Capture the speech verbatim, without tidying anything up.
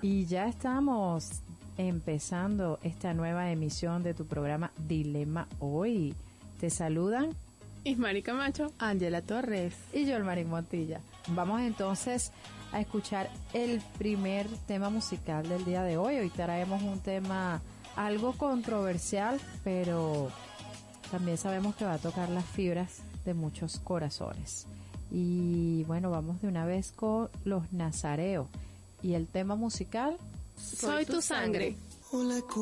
Y ya estamos empezando esta nueva emisión de tu programa Dilema Hoy. Te saludan Ismari Camacho, Ángela Torres y yo, Marín Montilla. Vamos entonces a escuchar el primer tema musical del día de hoy. Hoy traemos un tema algo controversial, pero también sabemos que va a tocar las fibras de muchos corazones. Y bueno, vamos de una vez con Los Nazareos. Y el tema musical, Soy, Soy tu sangre. sangre.